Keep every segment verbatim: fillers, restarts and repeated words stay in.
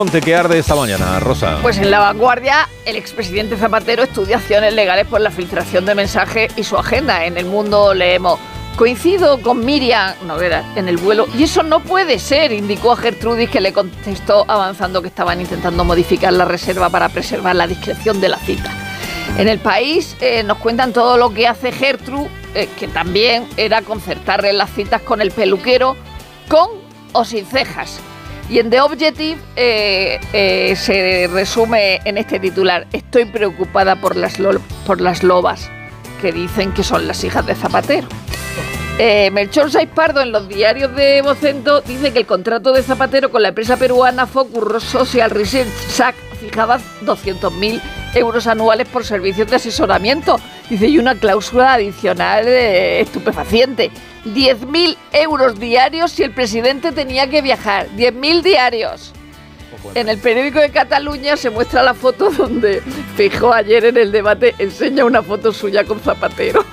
¿Qué arde esta mañana, Rosa? Pues en La Vanguardia, el expresidente Zapatero estudia acciones legales por la filtración de mensajes y su agenda. En El Mundo leemos: coincido con Miriam Noguera en el vuelo y eso no puede ser, indicó a Gertrudis, que le contestó avanzando que estaban intentando modificar la reserva para preservar la discreción de la cita. En El País eh, nos cuentan todo lo que hace Gertrude, eh, que también era concertarle las citas con el peluquero, con o sin cejas. Y en The Objective eh, eh, se resume en este titular: estoy preocupada por las, lo, por las lobas, que dicen que son las hijas de Zapatero. Eh, Melchor Saiz Pardo, en los diarios de Vocento, dice que el contrato de Zapatero con la empresa peruana Focus Social Research S A C fijaba doscientos mil euros anuales por servicios de asesoramiento. Dice, y una cláusula adicional eh, estupefaciente. diez mil euros diarios si el presidente tenía que viajar. diez mil diarios. En el periódico de Cataluña se muestra la foto donde Feijóo ayer en el debate enseña una foto suya con Zapatero.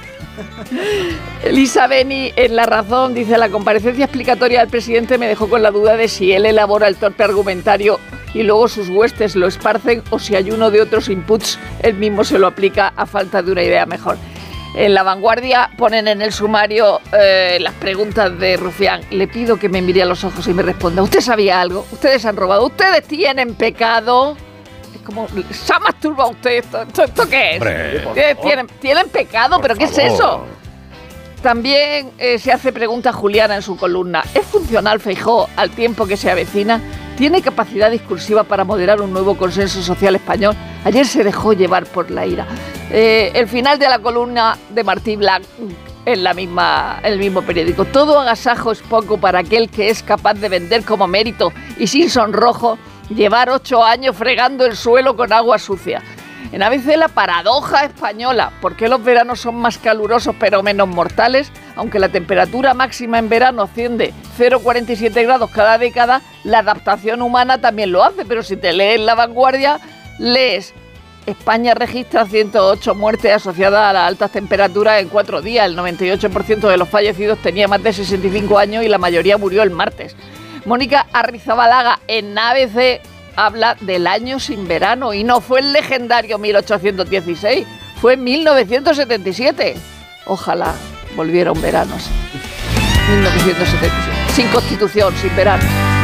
Elisa Beni, en La Razón, dice: la comparecencia explicatoria del presidente me dejó con la duda de si él elabora el torpe argumentario y luego sus huestes lo esparcen, o si hay uno de otros inputs, él mismo se lo aplica a falta de una idea mejor. En La Vanguardia ponen en el sumario eh, las preguntas de Rufián. Le pido que me mire a los ojos y me responda: ¿usted sabía algo? ¿Ustedes han robado? ¿Ustedes tienen pecado? Es como, ¿se ha masturbado usted? ¿Esto, esto, esto qué es? Hombre, ¿Tienen, ¿Tienen pecado? Por ¿Pero qué favor. es eso? También eh, se hace pregunta Juliana en su columna: ¿es funcional Feijóo al tiempo que se avecina? ¿Tiene capacidad discursiva para moderar un nuevo consenso social español? Ayer se dejó llevar por la ira. Eh, el final de la columna de Martí Blanc en, la misma, en el mismo periódico: todo agasajo es poco para aquel que es capaz de vender como mérito y sin sonrojo llevar ocho años fregando el suelo con agua sucia. En A B C, la paradoja española: ¿por qué los veranos son más calurosos pero menos mortales? Aunque la temperatura máxima en verano asciende cero coma cuarenta y siete grados cada década, la adaptación humana también lo hace. Pero si te lees La Vanguardia, lees: España registra ciento ocho muertes asociadas a las altas temperaturas en cuatro días. El noventa y ocho por ciento de los fallecidos tenía más de sesenta y cinco años y la mayoría murió el martes. Mónica Arrizabalaga, en A B C, habla del año sin verano, y no fue el legendario mil ochocientos dieciséis, fue mil novecientos setenta y siete. Ojalá volviera un verano así. mil novecientos setenta y siete. Sin constitución, sin verano.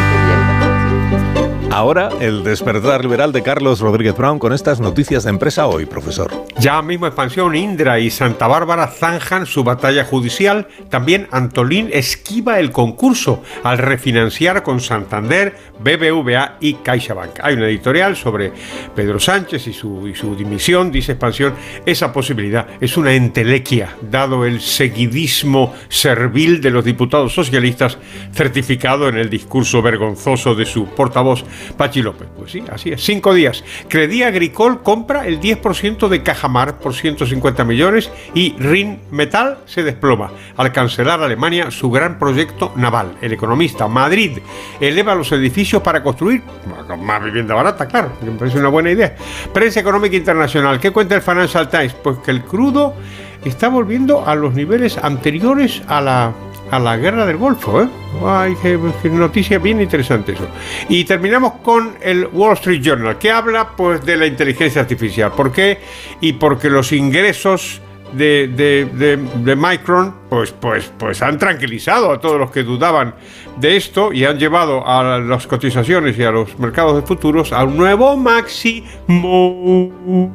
Ahora, el despertar liberal de Carlos Rodríguez Brown con estas noticias de Empresa Hoy, profesor. Ya mismo Expansión, Indra y Santa Bárbara zanjan su batalla judicial. También Antolín esquiva el concurso al refinanciar con Santander, B B V A y CaixaBank. Hay una editorial sobre Pedro Sánchez y su, y su dimisión. Dice Expansión: esa posibilidad es una entelequia, dado el seguidismo servil de los diputados socialistas, certificado en el discurso vergonzoso de su portavoz Pachi López. Pues sí, así es. Cinco días. Crédit Agricole compra el diez por ciento de Cajamar por ciento cincuenta millones y Rheinmetall se desploma al cancelar Alemania su gran proyecto naval. El Economista: Madrid eleva los edificios para construir más vivienda barata, claro, me parece una buena idea. Prensa Económica Internacional: ¿qué cuenta el Financial Times? Pues que el crudo está volviendo a los niveles anteriores a la a la guerra del Golfo, ¿eh? Ay, qué, qué noticia bien interesante eso. Y terminamos con el Wall Street Journal, que habla pues de la inteligencia artificial. ¿Por qué? Y porque los ingresos de, de, de, de Micron pues, pues, pues han tranquilizado a todos los que dudaban de esto y han llevado a las cotizaciones y a los mercados de futuros a un nuevo máximo.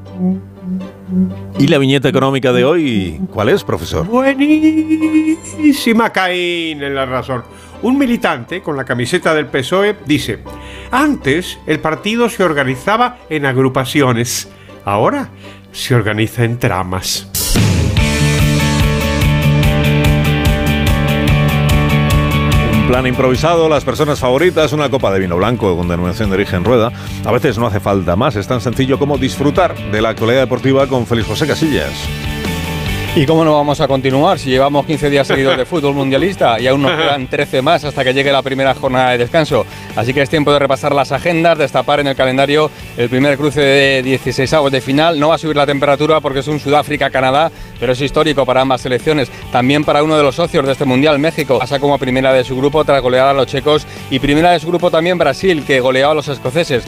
¿Y la viñeta económica de hoy cuál es, profesor? Buenísima, Caín en La Razón. Un militante con la camiseta del P S O E dice: antes el partido se organizaba en agrupaciones, ahora se organiza en tramas. Plan improvisado, las personas favoritas, una copa de vino blanco con denominación de origen Rueda. A veces no hace falta más, es tan sencillo como disfrutar de la actualidad deportiva con Félix José Casillas. ¿Y cómo no vamos a continuar si llevamos quince días seguidos de fútbol mundialista y aún nos quedan trece más hasta que llegue la primera jornada de descanso? Así que es tiempo de repasar las agendas, destapar en el calendario el primer cruce de dieciseisavos de final. No va a subir la temperatura porque es un Sudáfrica-Canadá, pero es histórico para ambas selecciones. También para uno de los socios de este Mundial, México. Pasa como primera de su grupo tras golear a los checos, y primera de su grupo también Brasil, que goleaba a los escoceses.